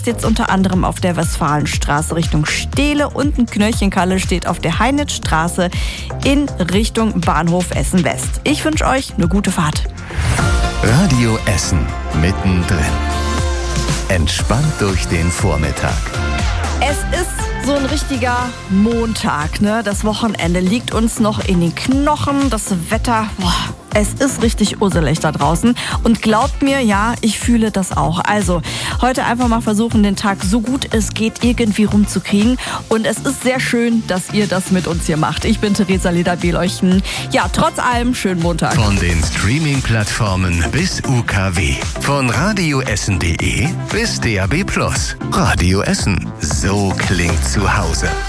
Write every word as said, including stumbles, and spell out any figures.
jetzt unter anderem auf der Westfalenstraße Richtung Steele und ein Knöllchenkalle steht auf der Heinitzstraße in Richtung Bahnhof Essen West. Ich wünsche euch eine gute Fahrt. Radio Essen mittendrin. Entspannt durch den Vormittag. Es ist so ein richtiger Montag, ne? Das Wochenende liegt uns noch in den Knochen. Das Wetter, boah, es ist richtig urselig da draußen. Und glaubt mir, ja, ich fühle das auch. Also, heute einfach mal versuchen, den Tag so gut es geht irgendwie rumzukriegen. Und es ist sehr schön, dass ihr das mit uns hier macht. Ich bin Theresa Leder-Beleuchten. Ja, trotz allem, schönen Montag. Von den Streaming-Plattformen bis U K W. Von radioessen punkt de bis D A B plus. Radio Essen. So klingt zu Hause.